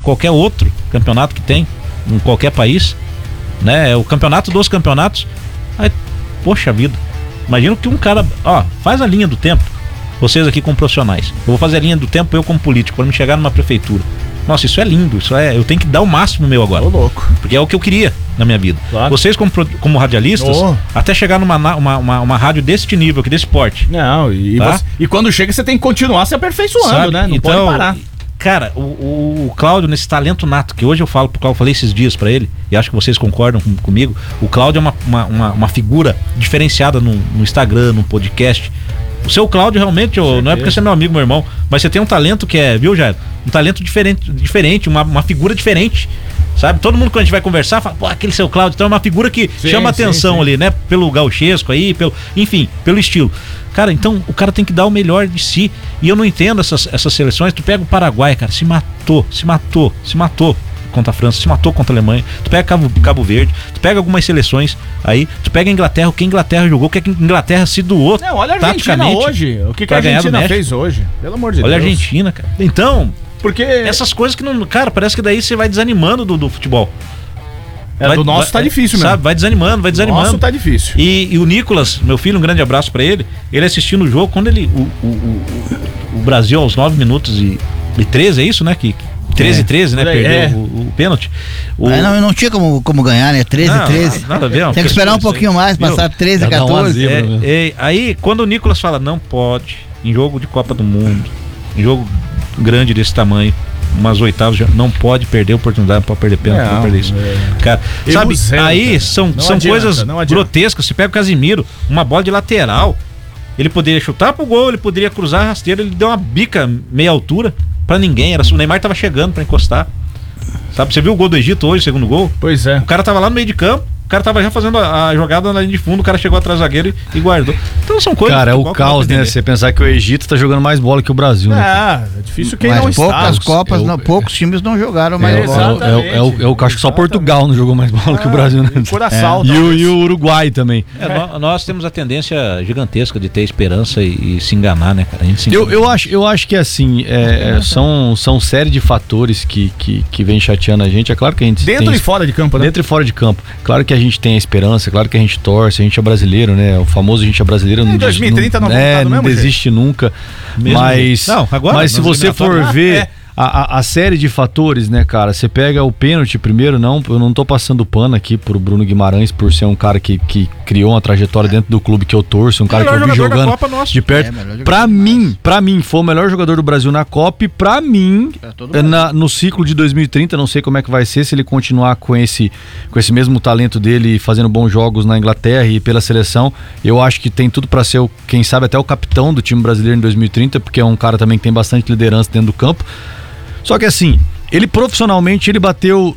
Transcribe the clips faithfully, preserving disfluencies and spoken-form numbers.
qualquer outro campeonato que tem em qualquer país, né? É o campeonato dos campeonatos. Aí, poxa vida, imagina que um cara, ó, faz a linha do tempo, vocês aqui como profissionais, eu vou fazer a linha do tempo eu como político, para me chegar numa prefeitura. Nossa, isso é lindo, isso é, eu tenho que dar o máximo meu agora. Ô, louco. Porque é o que eu queria na minha vida. Claro. Vocês como, como radialistas, oh. até chegar numa uma, uma, uma rádio desse nível aqui, desse porte. Não, e, tá? você, e quando chega você tem que continuar se aperfeiçoando, sabe, né? Não então, pode parar. Cara, o, o, o Cláudio, nesse talento nato, que hoje eu falo pro Cláudio, falei esses dias pra ele, e acho que vocês concordam com, comigo, o Cláudio é uma, uma, uma, uma figura diferenciada no, no Instagram, no podcast. O seu Cláudio realmente, oh, não é porque você é meu amigo, meu irmão, mas você tem um talento que é, viu, Jair? Um talento diferente, diferente uma, uma figura diferente, sabe? Todo mundo, quando a gente vai conversar, fala, pô, aquele seu Cláudio, então é uma figura que sim, chama sim, atenção sim. ali, né? Pelo gauchesco aí, pelo, enfim, pelo estilo. Cara, então o cara tem que dar o melhor de si. E eu não entendo essas, essas seleções. Tu pega o Paraguai, cara, se matou, se matou, se matou contra a França, se matou contra a Alemanha. Tu pega Cabo, Cabo Verde, tu pega algumas seleções aí, tu pega a Inglaterra, o que a Inglaterra jogou, o que a Inglaterra se doou. Não, olha a Argentina hoje, o que, que a Argentina fez hoje, pelo amor de olha Deus. Olha a Argentina, cara. Então, porque essas coisas que não, cara, parece que daí você vai desanimando do, do futebol. É, vai, do nosso vai, tá difícil mesmo. Sabe, vai desanimando, vai desanimando. Nosso tá difícil. E, e o Nicolas, meu filho, um grande abraço pra ele, ele assistindo o jogo, quando ele, o, o, o, o Brasil aos nove minutos e, e treze, é isso, né, que treze e treze, né? Perdeu é. o, o pênalti. O... Não, não tinha como, como ganhar, né? treze e treze. Nada a ver. Tem que esperar um pouquinho mais, passar treze a quatorze. É, é, aí, quando o Nicolas fala, não pode, em jogo de Copa do Mundo, em jogo grande desse tamanho, umas oitavas, não pode perder oportunidade, não pode perder pênalti, não pode perder isso. É. Cara, eu sabe, zero, aí cara. são, são adianta, coisas grotescas. Você pega o Casimiro, uma bola de lateral, ele poderia chutar pro gol, ele poderia cruzar a rasteira, ele deu uma bica meia altura pra ninguém, era, o Neymar tava chegando pra encostar. Sabe, você viu o gol do Egito hoje, o segundo gol? Pois é. O cara tava lá no meio de campo, o cara tava já fazendo a, a jogada na linha de fundo, o cara chegou atrás do zagueiro e, e guardou. Então são coisas... Cara, é o caos, né? Você pensar que o Egito tá jogando mais bola que o Brasil, né? Ah, é difícil quem mas não poucas está. Copas, eu, não, poucos times não jogaram mais é, bola. É, é, é, o, é o acho que só Portugal não jogou mais bola ah, que o Brasil, né? Curaçao, é. e, o, e o Uruguai também. É, nós, nós temos a tendência gigantesca de ter esperança e, e se enganar, né, cara? A gente se eu, eu, acho, eu acho que assim, é, é, são, são série de fatores que, que, que vem chateando a gente. É claro que a gente Dentro tem, e fora de campo, né? Dentro e fora de campo. Claro que a gente tem a esperança, claro que a gente torce, a gente é brasileiro, né? O famoso a gente é brasileiro. Em dois mil e trinta não, não, é, não mesmo desiste jeito. nunca. Mesmo mas não, agora, mas se você for ver... É. A, a, a série de fatores, né, cara? Você pega o pênalti primeiro, não, eu não tô passando pano aqui pro Bruno Guimarães por ser um cara que, que criou uma trajetória é. dentro do clube que eu torço, um cara que eu vi jogando de perto. É, pra mim, pra mim, foi o melhor jogador do Brasil na Copa e pra mim, é na, no ciclo de dois mil e trinta, não sei como é que vai ser, se ele continuar com esse, com esse mesmo talento dele, fazendo bons jogos na Inglaterra e pela seleção, eu acho que tem tudo pra ser, o, quem sabe, até o capitão do time brasileiro em dois mil e trinta, porque é um cara também que tem bastante liderança dentro do campo. Só que assim, ele profissionalmente ele bateu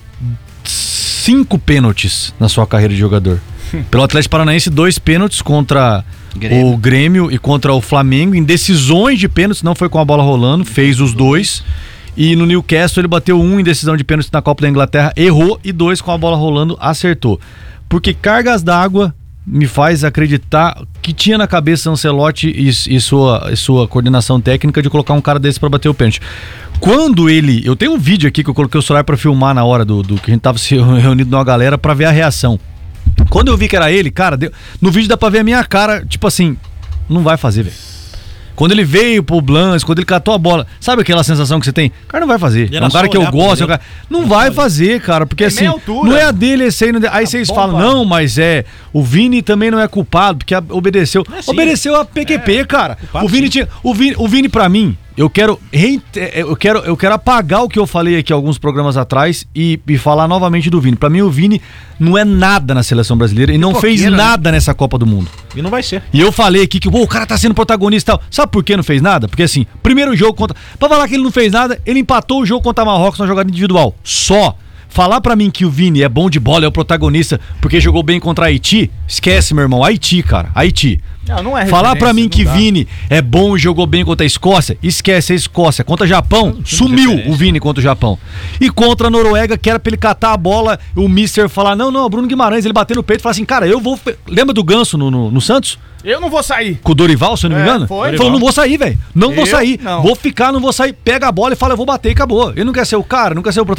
cinco pênaltis na sua carreira de jogador. Pelo Atlético Paranaense, dois pênaltis contra Grêmio. o Grêmio e contra o Flamengo, em decisões de pênaltis, não foi com a bola rolando, fez os dois. E no Newcastle ele bateu um em decisão de pênaltis na Copa da Inglaterra, errou, e dois com a bola rolando, acertou. Porque cargas d'água me faz acreditar que tinha na cabeça Ancelotti e, e, sua, e sua coordenação técnica de colocar um cara desse pra bater o pênalti. Quando ele... Eu tenho um vídeo aqui que eu coloquei o celular pra filmar na hora do, do que a gente tava se reunido numa galera pra ver a reação. Quando eu vi que era ele, cara, deu, no vídeo dá pra ver a minha cara, tipo assim, não vai fazer, velho. Quando ele veio pro Blance, quando ele catou a bola, sabe aquela sensação que você tem? O cara não vai fazer. É um cara que eu gosto, é um cara... não vai fazer, cara, porque assim, não é a dele esse aí. Não... Aí vocês falam, não, mas é, o Vini também não é culpado, porque obedeceu. É, obedeceu a P Q P, é, cara. Culpado, o Vini tinha, o Vini, o Vini pra mim, eu quero, eu quero, eu quero apagar o que eu falei aqui alguns programas atrás e, e falar novamente do Vini. Pra mim, o Vini não é nada na seleção brasileira e não fez nada né? nessa Copa do Mundo. E não vai ser. E eu falei aqui que oh, o cara tá sendo protagonista e tal. Sabe por que não fez nada? Porque assim, primeiro jogo contra... Pra falar que ele não fez nada, ele empatou o jogo contra a Marrocos na jogada individual. Só. Falar pra mim que o Vini é bom de bola, é o protagonista, porque jogou bem contra a Haiti, esquece, meu irmão. Haiti, cara. Haiti. Não, não é Falar pra mim que dá. Vini é bom e jogou bem contra a Escócia, esquece a Escócia. Contra o Japão, não, sumiu o Vini contra o Japão. E contra a Noruega, que era pra ele catar a bola, o mister falar, não, não, Bruno Guimarães, ele bater no peito e falar assim, cara, eu vou... Lembra do Ganso no, no, no Santos? Eu não vou sair. Com o Dorival, se eu não me engano? É, foi. Ele falou, não vou sair, velho. Não eu? vou sair. Não. Vou ficar, não vou sair. Pega a bola e fala, eu vou bater e acabou. Ele não quer ser o cara, não quer ser o protagonista.